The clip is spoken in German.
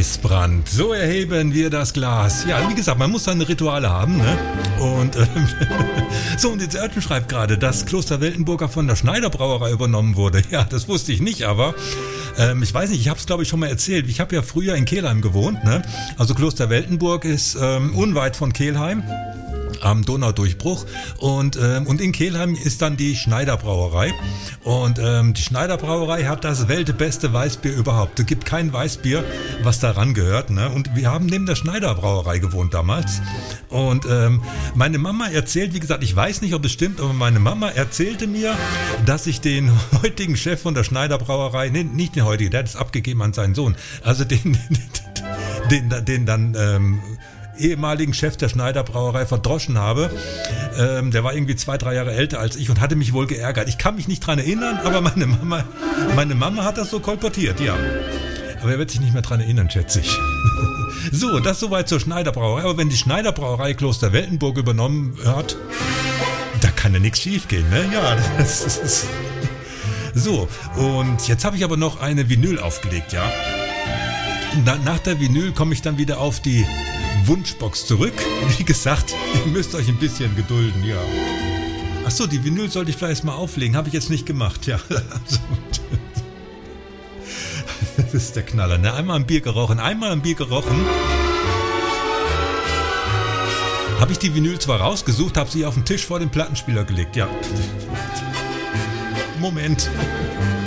Weißbrand. So erheben wir das Glas. Ja, wie gesagt, man muss seine Rituale haben, ne? Und so, und jetzt Örtchen schreibt gerade, dass Kloster Weltenburger von der Schneider Brauerei übernommen wurde. Ja, das wusste ich nicht, aber ich weiß nicht, ich habe es glaube ich schon mal erzählt. Ich habe ja früher in Kelheim gewohnt, ne? Also Kloster Weltenburg ist unweit von Kelheim am Donaudurchbruch und in Kelheim ist dann die Schneider Brauerei und die Schneider Brauerei hat das weltbeste Weißbier überhaupt. Es gibt kein Weißbier, was daran gehört, ne? Und wir haben neben der Schneider Brauerei gewohnt damals und meine Mama erzählt, wie gesagt, ich weiß nicht, ob es stimmt, aber meine Mama erzählte mir, dass ich den heutigen Chef von der Schneider Brauerei, nee, nicht den heutigen, der hat es abgegeben an seinen Sohn, also den dann ehemaligen Chef der Schneider Brauerei verdroschen habe. Der war irgendwie 2-3 Jahre älter als ich und hatte mich wohl geärgert. Ich kann mich nicht dran erinnern, aber meine Mama hat das so kolportiert, ja. Aber er wird sich nicht mehr dran erinnern, schätze ich. So, das soweit zur Schneider Brauerei. Aber wenn die Schneider Brauerei Kloster Weltenburg übernommen hat, da kann ja nichts schief gehen, ne? Ja, das ist so. Und jetzt habe ich aber noch eine Vinyl aufgelegt, ja. Nach der Vinyl komme ich dann wieder auf die Wunschbox zurück. Wie gesagt, ihr müsst euch ein bisschen gedulden, ja. Achso, die Vinyl sollte ich vielleicht mal auflegen. Habe ich jetzt nicht gemacht, ja. Das ist der Knaller, ne? Einmal am Bier gerochen. Habe ich die Vinyl zwar rausgesucht, habe sie auf den Tisch vor den Plattenspieler gelegt, ja. Moment.